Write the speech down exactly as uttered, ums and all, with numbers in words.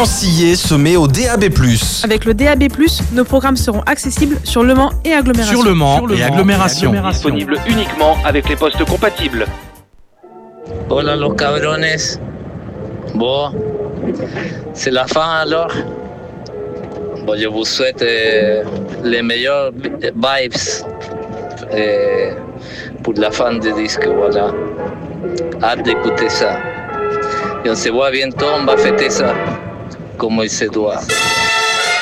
Gentillet se met au D A B plus. Avec le D A B plus, nos programmes seront accessibles sur Le Mans et agglomération. Sur Le Mans, Sur le et, Mans agglomération. et agglomération. Disponible uniquement avec les postes compatibles. Hola los cabrones. Bon, c'est la fin alors. Bon, je vous souhaite euh, les meilleures vibes euh, pour la fin du disque, voilà. Hâte d'écouter ça. Et on se voit bientôt, on va fêter ça comme il se doit.